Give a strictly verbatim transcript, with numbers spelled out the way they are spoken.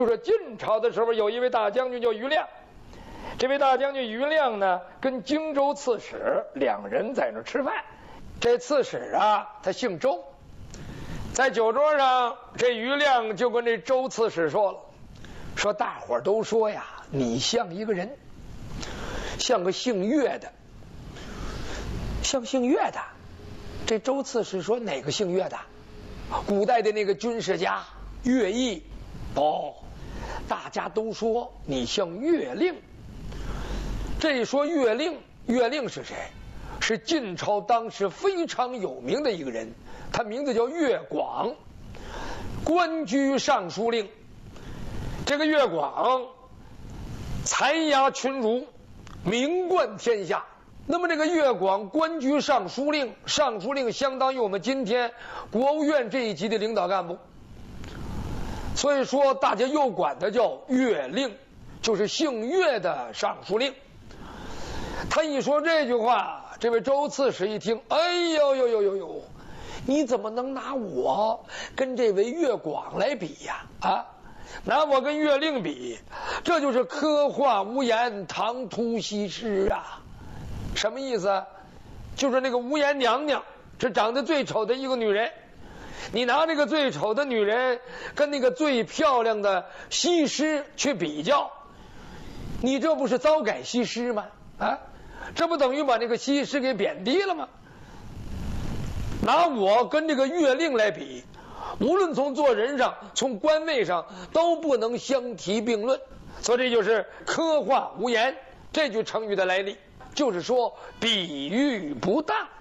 就说晋朝的时候，有一位大将军叫于亮。这位大将军于亮呢，跟荆州刺史两人在那吃饭。这刺史啊，他姓周。在酒桌上，这于亮就跟这周刺史说了，说大伙儿都说呀，你像一个人，像个姓岳的，像姓岳的。这周刺史说哪个姓岳的？古代的那个军事家乐毅。哦，大家都说你像乐令。这一说乐令，乐令是谁？是晋朝当时非常有名的一个人，他名字叫乐广，官居尚书令。这个乐广才压群儒，名冠天下。那么这个乐广官居尚书令，尚书令相当于我们今天国务院这一级的领导干部，所以说大家又管他叫乐令，就是姓乐的尚书令。他一说这句话，这位周刺史一听，哎呦呦呦呦呦，你怎么能拿我跟这位乐广来比呀？啊，拿我跟乐令比，这就是刻画无颜，唐突西施啊！什么意思？就是那个无颜娘娘，是长得最丑的一个女人。你拿这个最丑的女人跟那个最漂亮的西施去比较，你这不是糟改西施吗？啊，这不等于把那个西施给贬低了吗？拿我跟这个乐令来比，无论从做人上，从官位上，都不能相提并论。所以这就是刻画无颜这句成语的来历，就是说比喻不当。